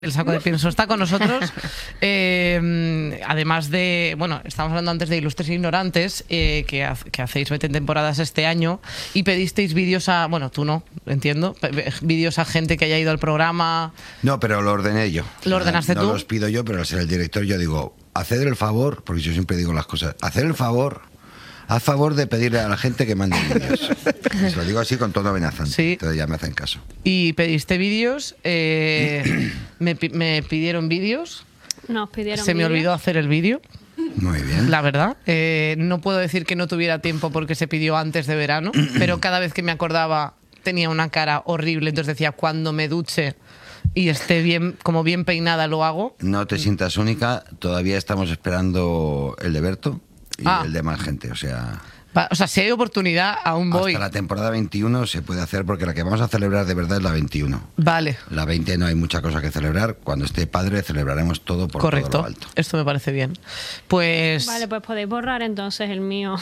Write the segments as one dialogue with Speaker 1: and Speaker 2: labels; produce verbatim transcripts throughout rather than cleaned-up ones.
Speaker 1: El saco de pienso está con nosotros, eh, además de, bueno, estamos hablando antes de Ilustres e Ignorantes, eh, que, ha, que hacéis veinte temporadas este año y pedisteis vídeos a, bueno, tú no, entiendo, vídeos a gente que haya ido al programa.
Speaker 2: No, pero lo ordené yo.
Speaker 1: ¿Lo ordenaste
Speaker 2: no,
Speaker 1: tú?
Speaker 2: No los pido yo, pero al ser el director yo digo, haced el favor, porque yo siempre digo las cosas, haced el favor, haz favor de pedirle a la gente que mande vídeos. Se lo digo así con tono amenazante,
Speaker 1: sí.
Speaker 2: Entonces ya me hacen caso.
Speaker 1: Y pediste vídeos, eh, me, me pidieron vídeos.
Speaker 3: Nos pidieron
Speaker 1: Se me
Speaker 3: vídeos.
Speaker 1: olvidó hacer el vídeo.
Speaker 2: Muy bien.
Speaker 1: La verdad, eh, no puedo decir que no tuviera tiempo porque se pidió antes de verano, pero cada vez que me acordaba tenía una cara horrible, entonces decía, cuando me duche y esté bien, como bien peinada lo hago.
Speaker 2: No te sientas única, todavía estamos esperando el de Berto y
Speaker 1: Ah.
Speaker 2: el de más gente, o sea...
Speaker 1: Va, o sea, si hay oportunidad, aún voy.
Speaker 2: Hasta la temporada veintiuno se puede hacer porque la que vamos a celebrar de verdad es la veintiuno.
Speaker 1: Vale.
Speaker 2: La veinte no hay mucha cosa que celebrar. Cuando esté padre celebraremos todo por
Speaker 1: Correcto.
Speaker 2: todo lo alto.
Speaker 1: Esto me parece bien. Pues
Speaker 3: Vale, pues podéis borrar entonces el mío.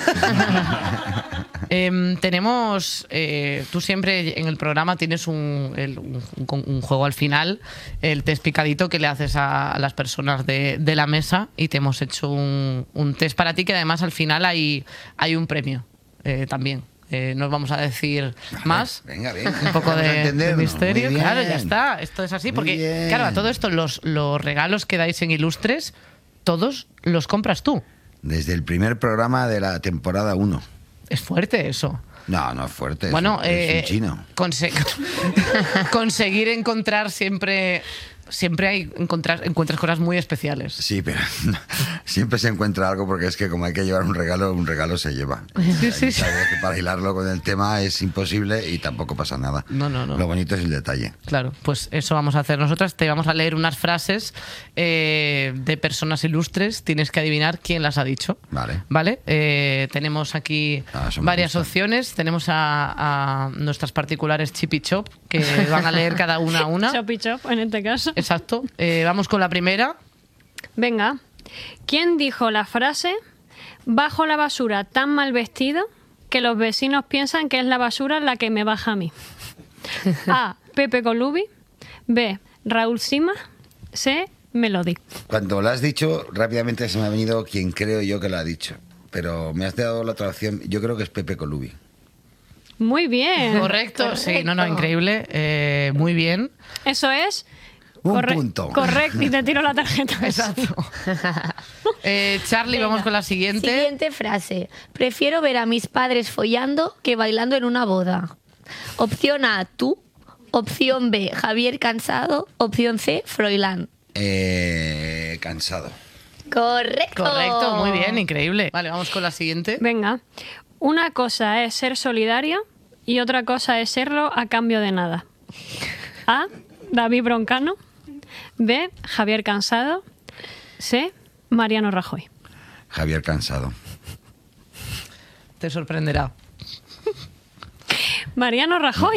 Speaker 1: eh, tenemos, eh, tú siempre en el programa tienes un, el- un- un- un juego al final, el test picadito que le haces a, a las personas de, de la mesa y te hemos hecho un, un test para ti que además al final hay, hay un premio eh, también. Eh, no os vamos a decir más.
Speaker 2: Venga, bien.
Speaker 1: Un poco
Speaker 2: Vamos a
Speaker 1: de, de
Speaker 2: entendernos.
Speaker 1: misterio.
Speaker 2: Muy bien.
Speaker 1: Claro, ya está. Esto es así.
Speaker 2: Muy
Speaker 1: Porque,
Speaker 2: bien.
Speaker 1: claro, a todo esto, los, los regalos que dais en Ilustres, todos los compras tú.
Speaker 2: Desde el primer programa de la temporada uno.
Speaker 1: Es fuerte eso.
Speaker 2: No, no es fuerte.
Speaker 1: Bueno,
Speaker 2: es, un, es
Speaker 1: eh,
Speaker 2: un chino.
Speaker 1: conse- conseguir encontrar siempre. Siempre hay encontrar, encuentras cosas muy especiales.
Speaker 2: Sí, pero no, siempre se encuentra algo porque es que como hay que llevar un regalo, un regalo se lleva.
Speaker 1: Sí,
Speaker 2: Hay
Speaker 1: sí, sí.
Speaker 2: muchas veces que para hilarlo con el tema es imposible y tampoco pasa nada.
Speaker 1: No, no, no.
Speaker 2: Lo bonito es el detalle.
Speaker 1: Claro, pues eso vamos a hacer nosotras. Te vamos a leer unas frases eh, de personas ilustres. Tienes que adivinar quién las ha dicho.
Speaker 2: Vale.
Speaker 1: Vale. Eh, tenemos aquí
Speaker 2: Ah, eso me
Speaker 1: varias
Speaker 2: gusta.
Speaker 1: opciones. Tenemos a, a nuestras particulares Chip y Chop que van a leer cada una a una.
Speaker 3: Chop y chop, en este caso.
Speaker 1: Exacto. Eh, vamos con la primera.
Speaker 3: Venga. ¿Quién dijo la frase bajo la basura tan mal vestido que los vecinos piensan que es la basura la que me baja a mí? A. Pepe Colubi. B. Raúl Sima. C. Melody.
Speaker 2: Cuando lo has dicho, rápidamente se me ha venido quien creo yo que lo ha dicho. Pero me has dado la otra opción. Yo creo que es Pepe Colubi.
Speaker 3: Muy bien.
Speaker 1: Correcto. Sí, no, no, increíble. Eh, muy bien.
Speaker 3: Eso es.
Speaker 2: Un
Speaker 3: corre-
Speaker 2: punto.
Speaker 3: Correcto. Y te tiro la tarjeta.
Speaker 1: Exacto. Eh, Charlie,
Speaker 4: Venga.
Speaker 1: vamos con la siguiente.
Speaker 4: Siguiente frase. Prefiero ver a mis padres follando que bailando en una boda. Opción A, tú. Opción B, Javier Cansado. Opción C, Froilán.
Speaker 2: Eh, cansado.
Speaker 4: Correcto.
Speaker 1: Correcto, muy bien, increíble. Vale, vamos con la siguiente.
Speaker 3: Venga. Una cosa es ser solidaria y otra cosa es serlo a cambio de nada. A. David Broncano. B. Javier Cansado. C. Mariano Rajoy.
Speaker 2: Javier Cansado.
Speaker 1: Te sorprenderá.
Speaker 3: Mariano Rajoy.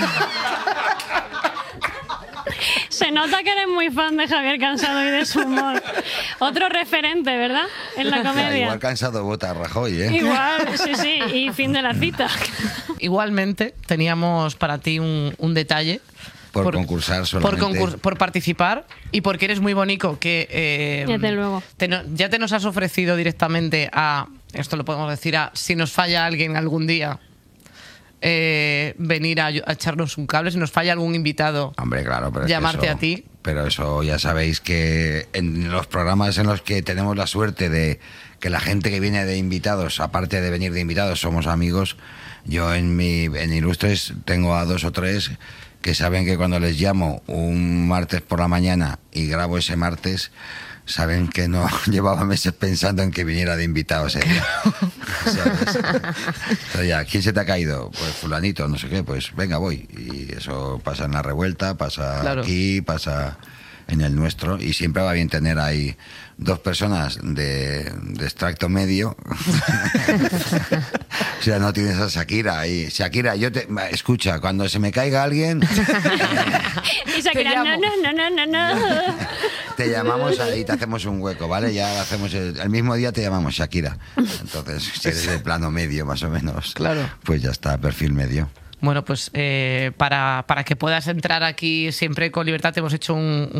Speaker 3: Se nota que eres muy fan de Javier Cansado y de su humor. Otro referente, ¿verdad? En la comedia.
Speaker 2: Igual Cansado vota a Rajoy, ¿eh?
Speaker 3: Igual, sí, sí. Y fin de la cita.
Speaker 1: Igualmente, teníamos para ti un, un detalle.
Speaker 2: Por concursar
Speaker 1: por,
Speaker 2: solamente.
Speaker 1: concurs- por participar y porque eres muy bonito, que eh,
Speaker 3: Desde luego.
Speaker 1: te no- ya te nos has ofrecido directamente a, esto lo podemos decir, a si nos falla alguien algún día, eh, venir a, ayu- a echarnos un cable, si nos falla algún invitado.
Speaker 2: Hombre, claro, pero es que
Speaker 1: Llamarte
Speaker 2: eso-
Speaker 1: a ti.
Speaker 2: Pero eso ya sabéis que en los programas en los que tenemos la suerte de que la gente que viene de invitados, aparte de venir de invitados, somos amigos. Yo en mi en Ilustres tengo a dos o tres que saben que cuando les llamo un martes por la mañana y grabo ese martes, saben que no llevaba meses pensando en que viniera de invitado ese día. ¿Sabes? Pero ya, ¿quién se te ha caído? Pues fulanito, no sé qué, pues venga, voy. Y eso pasa en la revuelta, pasa
Speaker 1: Claro.
Speaker 2: aquí, pasa en el nuestro. Y siempre va bien tener ahí dos personas de, de extracto medio. O sea, no tienes a Shakira y Shakira, yo te escucha, cuando se me caiga alguien,
Speaker 3: Y se
Speaker 1: Te
Speaker 3: crean, no,
Speaker 1: llamo.
Speaker 3: no, no, no, no, no.
Speaker 2: te llamamos y te hacemos un hueco, ¿vale? Ya hacemos el, el mismo día te llamamos Shakira. Entonces, si eres de plano medio más o menos,
Speaker 1: Claro.
Speaker 2: pues ya está, perfil medio.
Speaker 1: Bueno, pues eh, para, para que puedas entrar aquí siempre con libertad, te hemos hecho un,